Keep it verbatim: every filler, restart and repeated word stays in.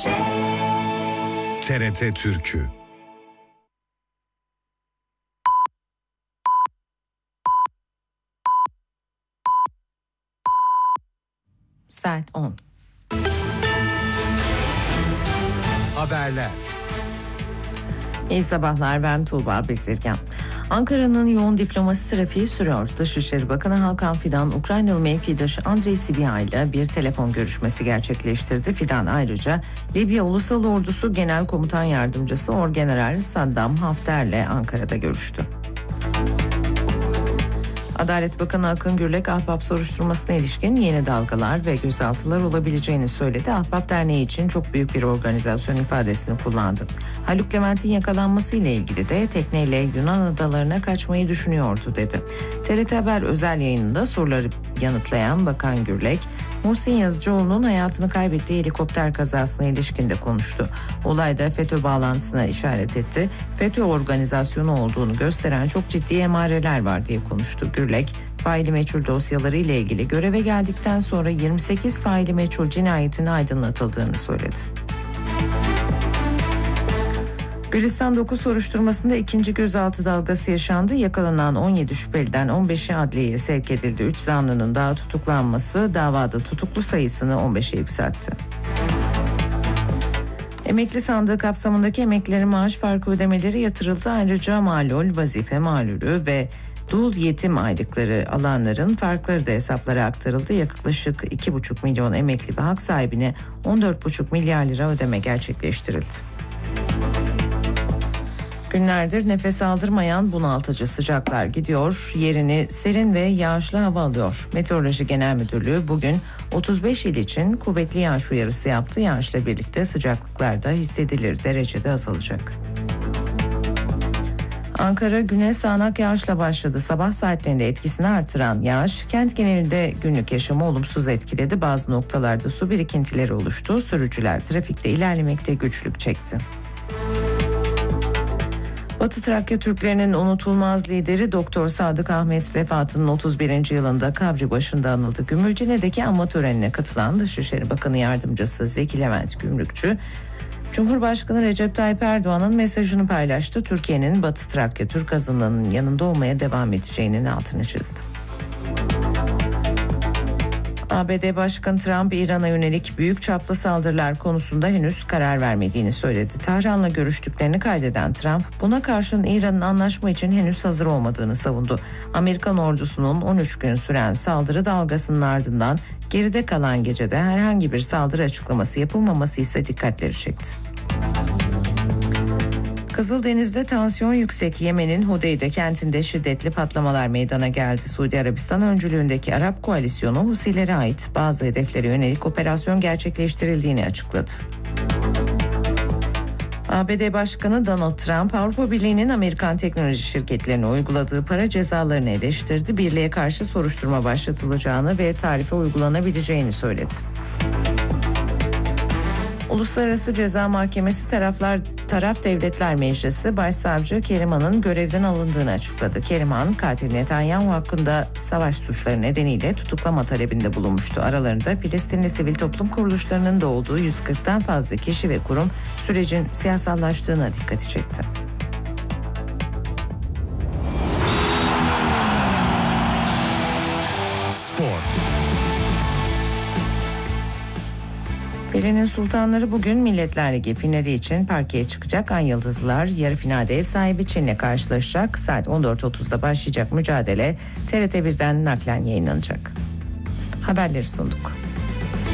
T R T Türkü. Saat on. Haberler. İyi sabahlar, ben Tuğba Besirgen. Ankara'nın yoğun diplomasi trafiği sürüyor. Dışişleri Bakanı Hakan Fidan, Ukraynalı mevkidaşı Andrei Sybiha ile bir telefon görüşmesi gerçekleştirdi. Fidan ayrıca Libya Ulusal Ordusu Genel Komutan Yardımcısı Orgeneral Saddam Hafter'le Ankara'da görüştü. Adalet Bakanı Akın Gürlek, Ahbap soruşturmasına ilişkin yeni dalgalar ve gözaltılar olabileceğini söyledi. Ahbap Derneği için çok büyük bir organizasyon ifadesini kullandı. Haluk Levent'in yakalanması ile ilgili de tekneyle Yunan adalarına kaçmayı düşünüyordu dedi. T R T Haber özel yayınında soruları yanıtlayan Bakan Gürlek, Muhsin Yazıcıoğlu'nun hayatını kaybettiği helikopter kazasına ilişkin de konuştu. Olayda FETÖ bağlantısına işaret etti. FETÖ organizasyonu olduğunu gösteren çok ciddi emareler var diye konuştu. Gürlek, faili meçhul dosyaları ile ilgili göreve geldikten sonra yirmi sekiz faili meçhul cinayetini aydınlatıldığını söyledi. Gülistan dokuz soruşturmasında ikinci gözaltı dalgası yaşandı. Yakalanan on yedi şüpheliden on beşi adliyeye sevk edildi. üç zanlının daha tutuklanması davada tutuklu sayısını on beşe yükseltti. Emekli sandığı kapsamındaki emeklilerin maaş farkı ödemeleri yatırıldı. Ayrıca malul, vazife malulü ve dul yetim aylıkları alanların farkları da hesaplara aktarıldı. Yaklaşık iki buçuk milyon emekli ve hak sahibine on dört buçuk milyar lira ödeme gerçekleştirildi. Günlerdir nefes aldırmayan bunaltıcı sıcaklar gidiyor, yerini serin ve yağışlı hava alıyor. Meteoroloji Genel Müdürlüğü bugün otuz beş il için kuvvetli yağış uyarısı yaptı. Yağışla birlikte sıcaklıklar da hissedilir derecede azalacak. Ankara güne sağanak yağışla başladı. Sabah saatlerinde etkisini artıran yağış kent genelinde günlük yaşamı olumsuz etkiledi. Bazı noktalarda su birikintileri oluştu. Sürücüler trafikte ilerlemekte güçlük çekti. Batı Trakya Türklerinin unutulmaz lideri Doktor Sadık Ahmet vefatının otuz birinci yılında kabri başında anıldı. Gümülcine'deki anma törenine katılan Dışişleri Bakanı Yardımcısı Zeki Levent Gümrükçü, Cumhurbaşkanı Recep Tayyip Erdoğan'ın mesajını paylaştı. Türkiye'nin Batı Trakya Türk azınlığının yanında olmaya devam edeceğinin altını çizdi. A B D Başkanı Trump, İran'a yönelik büyük çaplı saldırılar konusunda henüz karar vermediğini söyledi. Tahran'la görüştüklerini kaydeden Trump, buna karşın İran'ın anlaşma için henüz hazır olmadığını savundu. Amerikan ordusunun on üç gün süren saldırı dalgasının ardından geride kalan gecede herhangi bir saldırı açıklaması yapılmaması ise dikkatleri çekti. Kızıldeniz'de tansiyon yüksek. Yemen'in Hudeyde kentinde şiddetli patlamalar meydana geldi. Suudi Arabistan öncülüğündeki Arap koalisyonu Husilere ait bazı hedeflere yönelik operasyon gerçekleştirildiğini açıkladı. A B D Başkanı Donald Trump, Avrupa Birliği'nin Amerikan teknoloji şirketlerine uyguladığı para cezalarını eleştirdi. Birliğe karşı soruşturma başlatılacağını ve tarife uygulanabileceğini söyledi. Uluslararası Ceza Mahkemesi taraflar taraf Devletler Meclisi Başsavcı Keriman'ın görevden alındığını açıkladı. Keriman, katil Netanyahu hakkında savaş suçları nedeniyle tutuklama talebinde bulunmuştu. Aralarında Filistinli sivil toplum kuruluşlarının da olduğu yüz kırktan fazla kişi ve kurum sürecin siyasallaştığına dikkati çekti. Spor. Filenin Sultanları bugün Milletler Ligi finali için parkeye çıkacak. Ay Yıldızlılar yarı finalde ev sahibi Çin'le karşılaşacak. Saat on dört otuzda başlayacak mücadele T R T birden naklen yayınlanacak. Haberleri sunduk.